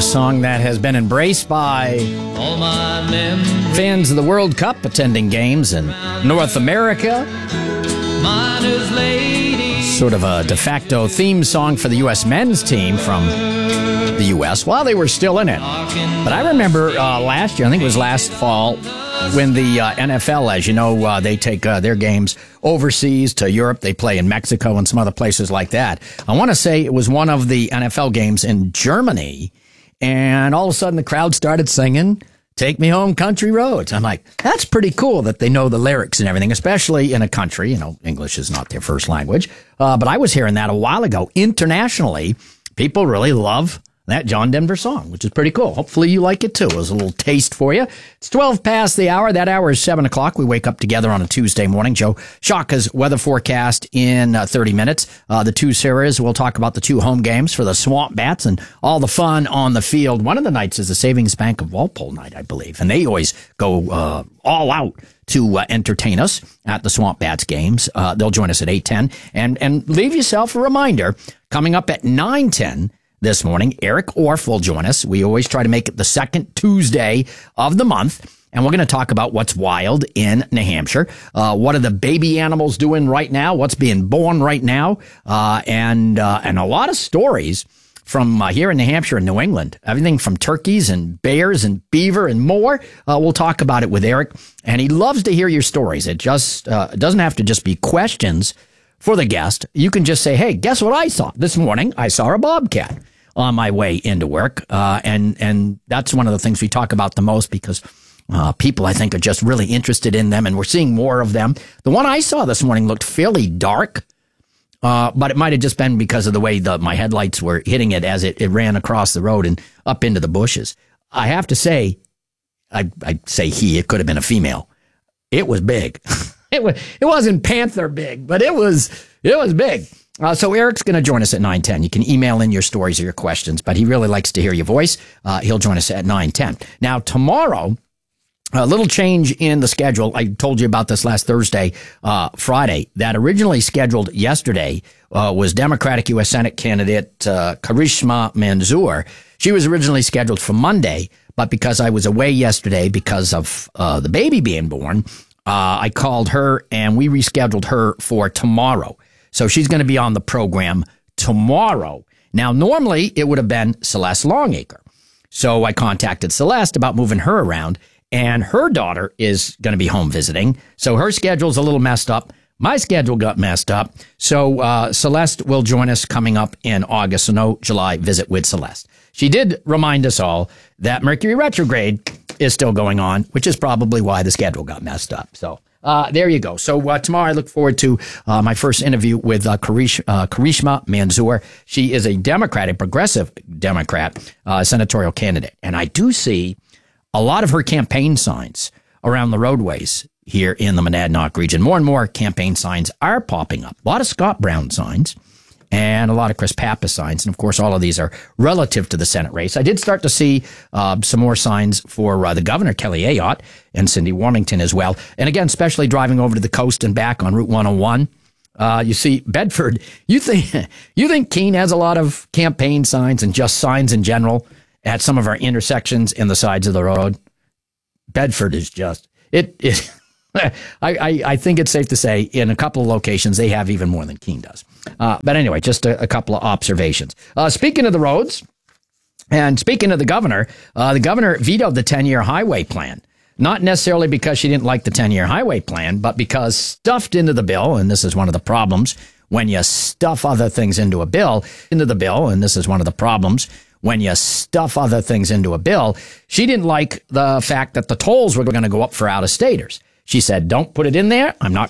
song that has been embraced by fans of the World Cup attending games in North America. Sort of a de facto theme song for the U.S. men's team from the U.S. while they were still in it. But I remember last year, I think it was last fall, when the NFL, as you know, they take their games overseas to Europe. They play in Mexico and some other places like that. I want to say it was one of the NFL games in Germany, and all of a sudden the crowd started singing, "Take Me Home, Country Roads." I'm like, that's pretty cool that they know the lyrics and everything, especially in a country, English is not their first language. But I was hearing that a while ago. Internationally, people really love that John Denver song, which is pretty cool. Hopefully you like it too. It was a little taste for you. It's 12 past the hour. That hour is 7 o'clock. We wake up together on a Tuesday morning. Joe Shaka's weather forecast in 30 minutes. The two series, we'll talk about the two home games for the Swamp Bats and all the fun on the field. One of the nights is the Savings Bank of Walpole night, I believe. And they always go all out to entertain us at the Swamp Bats games. They'll join us at 8:10. And leave yourself a reminder, coming up at 9:10, this morning, Eric Orff will join us. We always try to make it the second Tuesday of the month, and we're going to talk about what's wild in New Hampshire. What are the baby animals doing right now? What's being born right now? And a lot of stories from here in New Hampshire and New England. Everything from turkeys and bears and beaver and more. We'll talk about it with Eric, and he loves to hear your stories. It just doesn't have to just be questions for the guest. You can just say, "Hey, guess what I saw this morning? I saw a bobcat on my way into work." And that's one of the things we talk about the most because people, I think, are just really interested in them, and we're seeing more of them. The one I saw this morning looked fairly dark, but it might have just been because of the way my headlights were hitting it as it ran across the road and up into the bushes. I have to say, I'd say it could have been a female. It was big. It wasn't panther big, but it was big. So Eric's going to join us at 9:10. You can email in your stories or your questions, but he really likes to hear your voice. He'll join us at 9:10. Now, tomorrow, a little change in the schedule. I told you about this last Thursday, Friday. That originally scheduled yesterday was Democratic U.S. Senate candidate Karishma Manzoor. She was originally scheduled for Monday, but because I was away yesterday because of the baby being born, I called her and we rescheduled her for tomorrow. So she's going to be on the program tomorrow. Now, normally it would have been Celeste Longacre. So I contacted Celeste about moving her around, and her daughter is going to be home visiting. So her schedule's a little messed up. My schedule got messed up. So Celeste will join us coming up in August. So no July visit with Celeste. She did remind us all that Mercury retrograde is still going on, which is probably why the schedule got messed up. So there you go. So tomorrow I look forward to my first interview with Karishma Manzoor. She is a Democrat, a progressive Democrat senatorial candidate. And I do see a lot of her campaign signs around the roadways here in the Monadnock region. More and more campaign signs are popping up. A lot of Scott Brown signs and a lot of Chris Pappas signs. And, of course, all of these are relative to the Senate race. I did start to see some more signs for the governor, Kelly Ayotte, and Cindy Warmington as well. And, again, especially driving over to the coast and back on Route 101. You see, Bedford, you think Keene has a lot of campaign signs and just signs in general at some of our intersections in the sides of the road? Bedford is just, I think it's safe to say in a couple of locations they have even more than Keene does. But anyway, just a couple of observations. Speaking of the roads and speaking of the governor vetoed the 10-year highway plan. Not necessarily because she didn't like the 10-year highway plan, but because stuffed into the bill, and this is one of the problems when you stuff other things into a bill, and this is one of the problems when you stuff other things into a bill, she didn't like the fact that the tolls were going to go up for out-of-staters. She said, don't put it in there. I'm not